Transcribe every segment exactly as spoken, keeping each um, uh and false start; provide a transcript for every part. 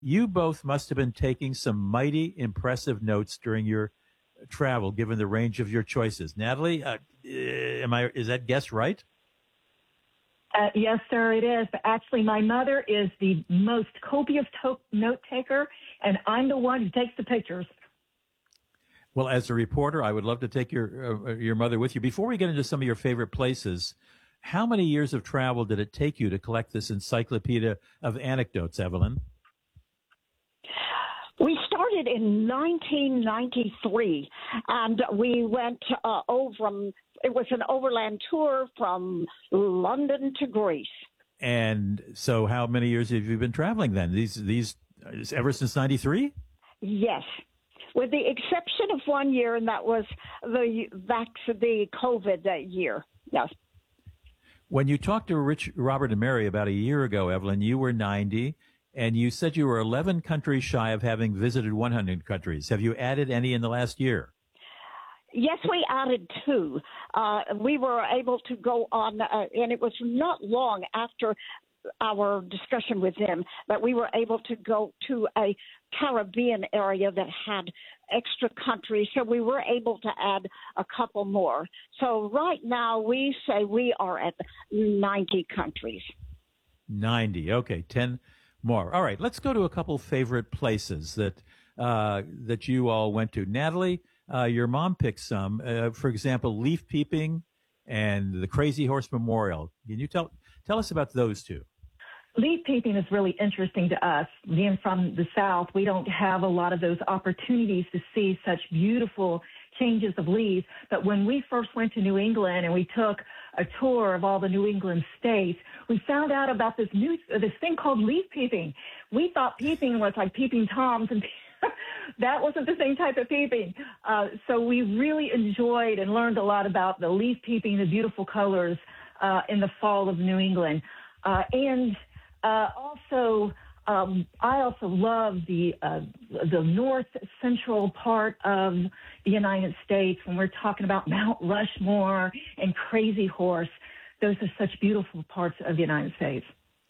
You both must have been taking some mighty impressive notes during your travel, given the range of your choices. Natalie, uh, am I? Is that guess right? Uh, yes, sir, it is. But actually, my mother is the most copious to- note taker, and I'm the one who takes the pictures. Well, as a reporter, I would love to take your uh, your mother with you. Before we get into some of your favorite places, how many years of travel did it take you to collect this encyclopedia of anecdotes, Evelyn? We started in nineteen ninety-three, and we went uh, over. It was an overland tour from London to Greece. And so, how many years have you been traveling then? These these ever since ninety-three? Yes, with the exception of one year, and that was the vac the COVID year. Yes. When you talked to Rich, Robert, and Mary about a year ago, Evelyn, you were ninety. And you said you were eleven countries shy of having visited one hundred countries. Have you added any in the last year? Yes, we added two. Uh, we were able to go on, uh, and it was not long after our discussion with them that we were able to go to a Caribbean area that had extra countries. So we were able to add a couple more. So right now we say we are at ninety countries. ninety. Okay, ten more. All right, let's go to a couple favorite places that uh, that you all went to. Natalie, uh, your mom picked some. Uh, for example, leaf peeping and the Crazy Horse Memorial. Can you tell tell us about those two? Leaf peeping is really interesting to us. Being from the South, we don't have a lot of those opportunities to see such beautiful changes of leaves. But when we first went to New England and we took a tour of all the New England states, we found out about this new this thing called leaf peeping. We thought peeping was like peeping toms, and that wasn't the same type of peeping. Uh, so we really enjoyed and learned a lot about the leaf peeping, the beautiful colors uh, in the fall of New England, uh, and uh, also. Um, I also love the uh, the north central part of the United States when we're talking about Mount Rushmore and Crazy Horse. Those are such beautiful parts of the United States.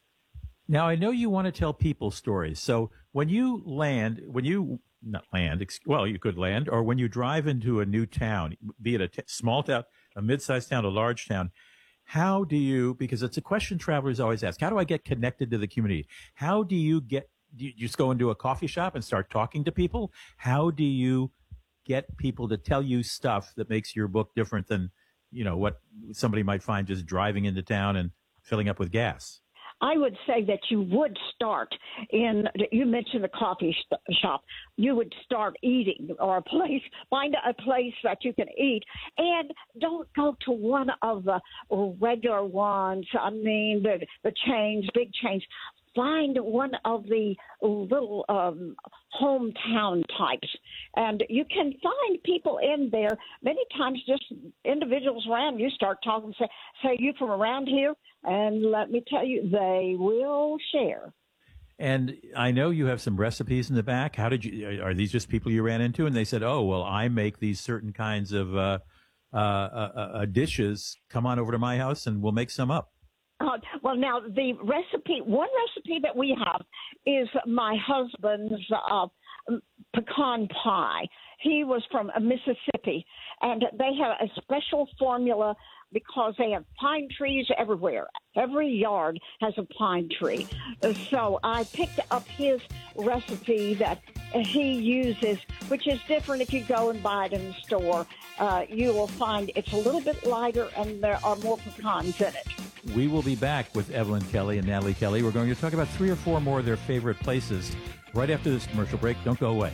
Now, I know you want to tell people stories. So when you land, when you not land, well, you could land, or when you drive into a new town, be it a t- small town, a mid-sized town, a large town, how do you, because it's a question travelers always ask, how do I get connected to the community? How do you get, do you just go into a coffee shop and start talking to people? How do you get people to tell you stuff that makes your book different than, you know, what somebody might find just driving into town and filling up with gas? I would say that you would start in, you mentioned the coffee shop, you would start eating or a place, find a place that you can eat, and don't go to one of the regular ones. I mean, the, the chains, big chains. Find one of the little um, hometown types, and you can find people in there. Many times, just individuals around. You start talking, say, "Say you from around here?" And let me tell you, they will share. And I know you have some recipes in the back. How did you? Are these just people you ran into, and they said, "Oh, well, I make these certain kinds of uh, uh, uh, uh, dishes. Come on over to my house, and we'll make some up." Uh, well, now, the recipe, one recipe that we have is my husband's uh, pecan pie. He was from Mississippi, and they have a special formula because they have pine trees everywhere. Every yard has a pine tree. So I picked up his recipe that he uses, which is different if you go and buy it in the store. Uh, you will find it's a little bit lighter and there are more pecans in it. We will be back with Evelyn Kelly and Natalie Kelly. We're going to talk about three or four more of their favorite places right after this commercial break. Don't go away.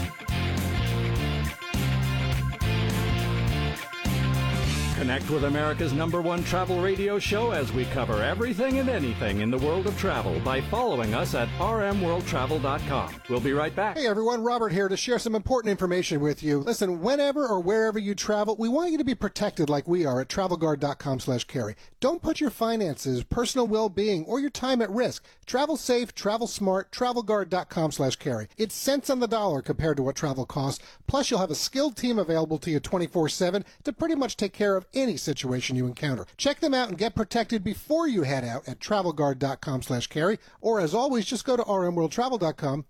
Connect with America's number one travel radio show as we cover everything and anything in the world of travel by following us at r m world travel dot com. We'll be right back. Hey everyone, Robert here to share some important information with you. Listen, whenever or wherever you travel, we want you to be protected like we are at travel guard dot com slash carry. Don't put your finances, personal well-being, or your time at risk. Travel safe, travel smart, travel guard dot com slash carry. It's cents on the dollar compared to what travel costs. Plus, you'll have a skilled team available to you twenty-four seven to pretty much take care of any situation you encounter. Check them out and get protected before you head out at travel guard dot com slash carry, or as always, just go to r m world travel dot com